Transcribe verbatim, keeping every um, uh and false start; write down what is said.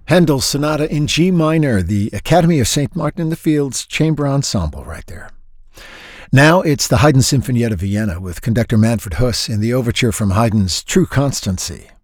Handel's Sonata in G minor, the Academy of Saint Martin in the Fields Chamber Ensemble right there. Now it's the Haydn Sinfonietta Vienna with conductor Manfred Huss in the overture from Haydn's True Constancy.